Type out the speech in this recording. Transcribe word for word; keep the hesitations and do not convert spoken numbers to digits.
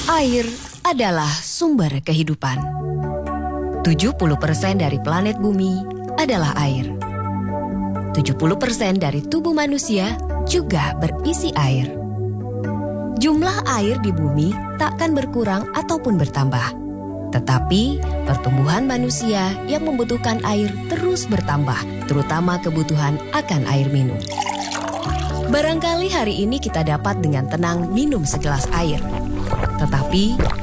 Air adalah sumber kehidupan. tujuh puluh persen dari planet bumi adalah air. tujuh puluh persen dari tubuh manusia juga berisi air. Jumlah air di bumi takkan berkurang ataupun bertambah. Tetapi pertumbuhan manusia yang membutuhkan air terus bertambah, terutama kebutuhan akan air minum. Barangkali hari ini kita dapat dengan tenang minum segelas air. Tetapi